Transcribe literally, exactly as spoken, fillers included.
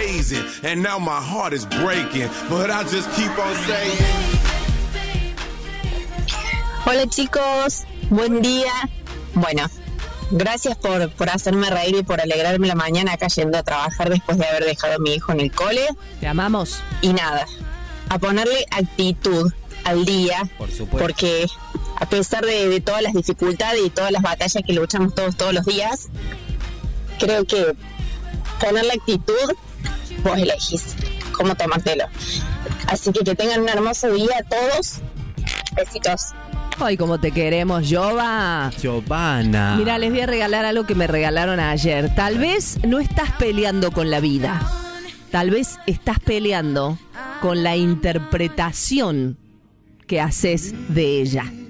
amazing, and now my heart is breaking, but I just keep on saying. Hola chicos, buen día. Bueno, gracias por, por hacerme reír y por alegrarme la mañana acá yendo a trabajar después de haber dejado a mi hijo en el cole. Te amamos. Y nada, a ponerle actitud al día, Por supuesto. porque a pesar de, de todas las dificultades y todas las batallas que luchamos todos todos los días, creo que ponerle actitud, vos elegís cómo tomártelo. Así que que tengan un hermoso día a todos. Besitos. Ay, cómo te queremos, Jova. Giovanna. Mira, les voy a regalar algo que me regalaron ayer. Tal vez no estás peleando con la vida. Tal vez estás peleando con la interpretación que haces de ella.